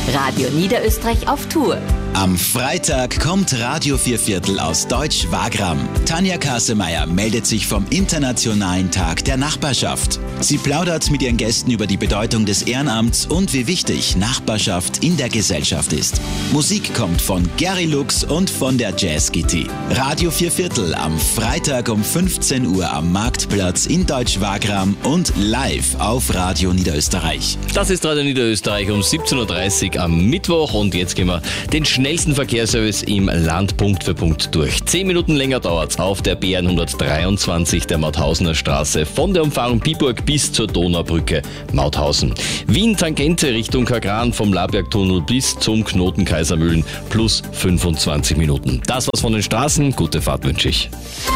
Radio Niederösterreich auf Tour. Am Freitag kommt Radio Vierviertel aus Deutsch-Wagram. Tanja Kasemeyer meldet sich vom Internationalen Tag der Nachbarschaft. Sie plaudert mit ihren Gästen über die Bedeutung des Ehrenamts und wie wichtig Nachbarschaft in der Gesellschaft ist. Musik kommt von Gary Lux und von der Jazz Kitty. Radio Vierviertel am Freitag um 15 Uhr am Marktplatz in Deutsch-Wagram und live auf Radio Niederösterreich. Das ist Radio Niederösterreich um 17.30 Uhr am Mittwoch und jetzt gehen wir den schnellsten Verkehrsservice im Land Punkt für Punkt durch. 10 Minuten länger dauert's auf der BR 123 der Mauthausener Straße von der Umfahrung Biburg bis zur Donaubrücke Mauthausen. Wien Tangente Richtung Kagran vom Labergtunnel bis zum Knoten Kaisermühlen plus 25 Minuten. Das war's von den Straßen. Gute Fahrt wünsche ich.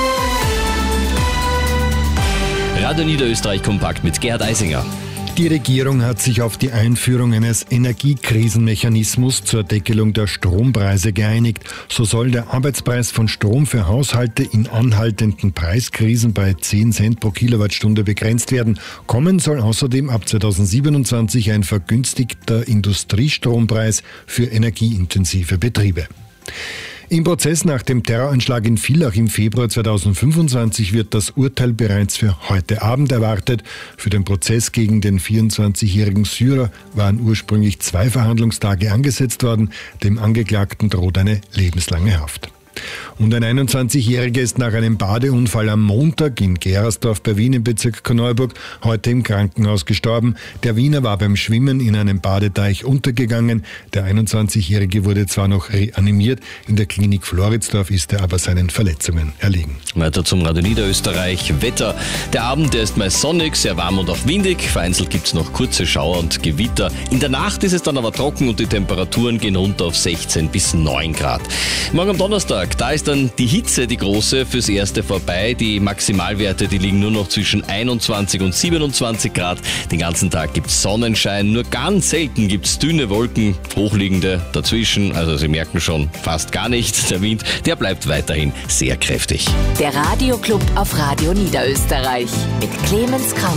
Radio Niederösterreich kompakt mit Gerhard Eisinger. Die Regierung hat sich auf die Einführung eines Energiekrisenmechanismus zur Deckelung der Strompreise geeinigt. So soll der Arbeitspreis von Strom für Haushalte in anhaltenden Preiskrisen bei 10 Cent pro Kilowattstunde begrenzt werden. Kommen soll außerdem ab 2027 ein vergünstigter Industriestrompreis für energieintensive Betriebe. Im Prozess nach dem Terroranschlag in Villach im Februar 2025 wird das Urteil bereits für heute Abend erwartet. Für den Prozess gegen den 24-jährigen Syrer waren ursprünglich 2 Verhandlungstage angesetzt worden. Dem Angeklagten droht eine lebenslange Haft. Und ein 21-Jähriger ist nach einem Badeunfall am Montag in Gerersdorf bei Wien im Bezirk Korneuburg heute im Krankenhaus gestorben. Der Wiener war beim Schwimmen in einem Badeteich untergegangen. Der 21-Jährige wurde zwar noch reanimiert, in der Klinik Floridsdorf ist er aber seinen Verletzungen erlegen. Weiter zum Radio Niederösterreich. Wetter. Der Abend, der ist meist sonnig, sehr warm und auch windig. Vereinzelt gibt es noch kurze Schauer und Gewitter. In der Nacht ist es dann aber trocken und die Temperaturen gehen runter auf 16 bis 9 Grad. Morgen am Donnerstag, da ist dann die Hitze, die große, fürs Erste vorbei. Die Maximalwerte, die liegen nur noch zwischen 21 und 27 Grad. Den ganzen Tag gibt es Sonnenschein, nur ganz selten gibt es dünne Wolken, hochliegende dazwischen. Also Sie merken schon, fast gar nichts. Der Wind, der bleibt weiterhin sehr kräftig. Der Radioclub auf Radio Niederösterreich mit Clemens Krauss.